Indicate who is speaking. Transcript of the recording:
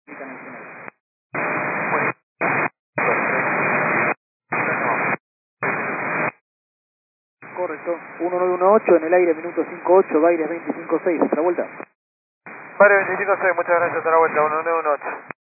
Speaker 1: Correcto, 1918 en el aire, minuto 58, Baires 25-6, otra vuelta.
Speaker 2: Baires 25-6, muchas gracias, otra vuelta, 1918.